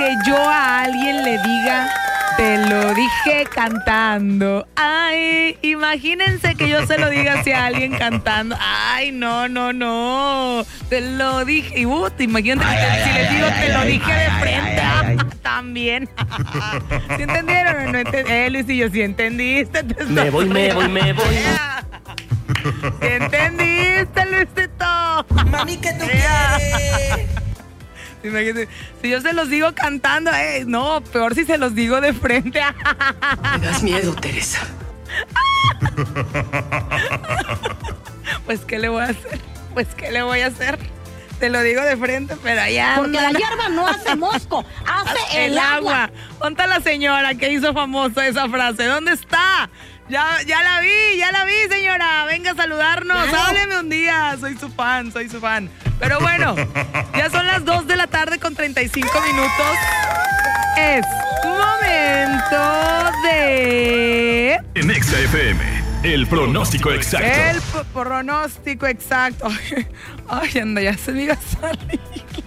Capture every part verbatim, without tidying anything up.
que yo a alguien le diga, te lo dije cantando. Ay, imagínense que yo se lo diga así a alguien cantando. Ay, no, no, no. Te lo dije. Y uh, imagínate ay, que ay, si ay, les digo, ay, te ay, lo ay, dije ay, de frente. Ay, ay, ay. También. ¿Sí entendieron? No entendí. Eh, Luis y yo, ¿sí entendiste? Me voy, me voy, me voy. ¿Sí entendiste, Luisito? Mami, ¿qué tú quieres? Imagínate, si yo se los digo cantando, eh, no, peor si se los digo de frente. Me das miedo, Teresa. Pues, ¿qué le voy a hacer? Pues, ¿qué le voy a hacer? Te lo digo de frente, pero allá... Porque la hierba no hace mosco, hace el, el agua. agua. ¿Dónde está la señora que hizo famosa esa frase? ¿Dónde está? Ya, ya la vi, ya la vi, señora. Venga a saludarnos. Claro. Hábleme un día. Soy su fan, soy su fan. Pero bueno, ya son las dos de la tarde con treinta y cinco minutos. Es momento de... En Exa F M, el pronóstico exacto. El p- pronóstico exacto. Ay, anda, ya se me iba a salir.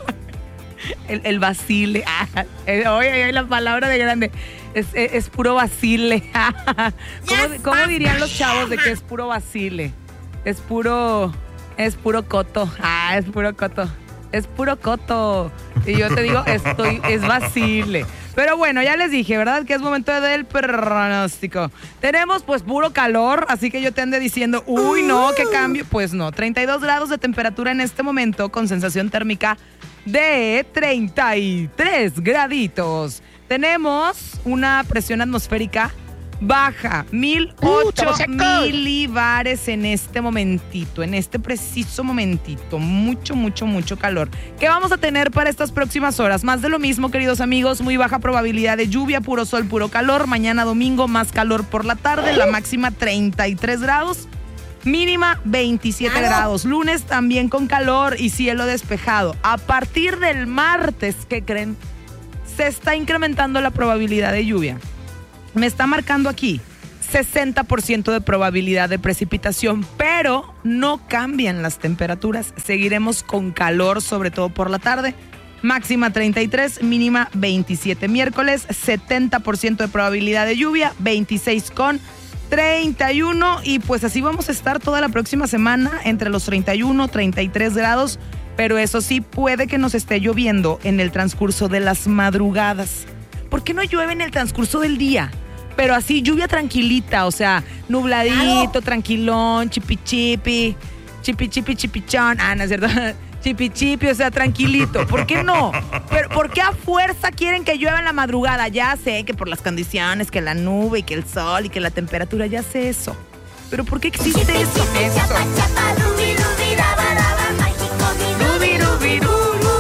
El, el vacile. Ah, el, oye, la palabra de grande. Es, es, es puro vacile. ¿Cómo, ¿Cómo dirían los chavos de que es puro vacile? Es puro... Es puro coto. Ah, es puro coto. Es puro coto. Y yo te digo, estoy, es vacile. Pero bueno, ya les dije, ¿verdad? Que es momento del pronóstico. Tenemos pues puro calor, así que yo te ande diciendo, uy, no, qué cambio. Pues no, treinta y dos grados de temperatura en este momento con sensación térmica de treinta y tres graditos. Tenemos una presión atmosférica baja, mil ocho milibares en este momentito, en este preciso momentito. Mucho, mucho, mucho calor. ¿Qué vamos a tener para estas próximas horas? Más de lo mismo, queridos amigos. Muy baja probabilidad de lluvia, puro sol, puro calor. Mañana domingo, más calor por la tarde. La máxima treinta y tres grados. Mínima veintisiete grados. Lunes también con calor y cielo despejado. A partir del martes, ¿qué creen? Se está incrementando la probabilidad de lluvia. Me está marcando aquí sesenta por ciento de probabilidad de precipitación, pero no cambian las temperaturas. Seguiremos con calor, sobre todo por la tarde. Máxima treinta y tres, mínima veintisiete. Miércoles, setenta por ciento de probabilidad de lluvia, veintiséis con treinta y uno. Y pues así vamos a estar toda la próxima semana entre los treinta y uno, treinta y tres grados. Pero eso sí, puede que nos esté lloviendo en el transcurso de las madrugadas. ¿Por qué no llueve en el transcurso del día? Pero así, lluvia tranquilita, o sea, nubladito, claro. Tranquilón, chipi chipi, chipi chipi chipichón. Ah, no es cierto. Chipi chipi, o sea, tranquilito. ¿Por qué no? Pero ¿por qué a fuerza quieren que llueva en la madrugada? Ya sé que por las condiciones, que la nube y que el sol y que la temperatura, ya sé eso. Pero ¿por qué existe chipi, eso? Chipi, eso. Chapa, chapa, rubi, rubi, raba, raba, mágico, rubi, rubi, rubi,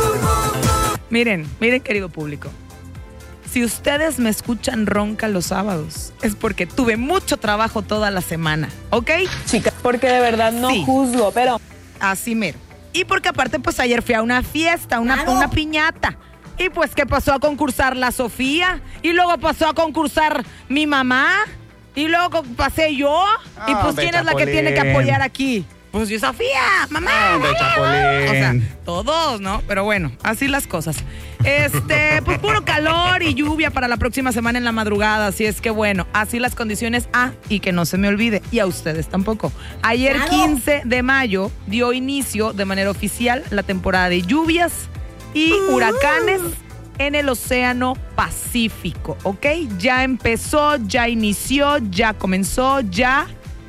rubi. Miren, miren, querido público. Si ustedes me escuchan ronca los sábados, es porque tuve mucho trabajo toda la semana, ¿ok? Chicas, porque de verdad no sí. juzgo, pero... Así mero. Y porque aparte, pues ayer fui a una fiesta, una, claro. una piñata. Y pues que pasó a concursar la Sofía, y luego pasó a concursar mi mamá, y luego pasé yo. Oh, y pues, ¿quién es la que tiene que apoyar aquí? Pues yo, Sofía, mamá. Oh, o sea, todos, ¿no? Pero bueno, así las cosas. Este, pues puro calor y lluvia para la próxima semana en la madrugada. Así es que bueno, así las condiciones. Ah, y que no se me olvide, y a ustedes tampoco. Ayer, claro. quince de mayo, dio inicio de manera oficial la temporada de lluvias y uh. huracanes en el Océano Pacífico, ¿ok? Ya empezó, ya inició, ya comenzó, ya...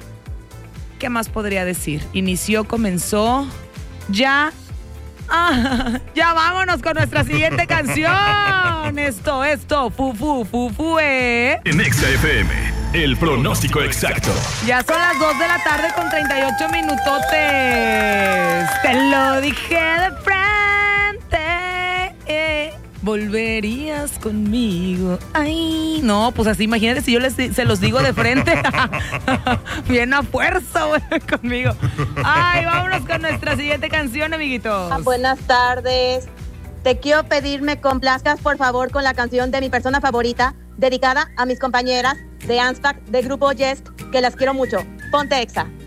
¿Qué más podría decir? Inició, comenzó, ya... Ah, ya vámonos con nuestra siguiente canción. Esto, esto, fu, fu, fu, fue. En Exa F M, el pronóstico exacto. Ya son las dos de la tarde con treinta y ocho minutotes. Te lo dije de frente. Eh. Volverías conmigo. Ay, no, pues así, imagínate si yo les, se los digo de frente. Bien a fuerza, güey, conmigo. Ay, vámonos con nuestra siguiente canción, amiguitos. Ah, buenas tardes. Te quiero pedir me complazcas, por favor, con la canción de mi persona favorita, dedicada a mis compañeras de Anspach, de Grupo Jest, que las quiero mucho. Ponte Exa.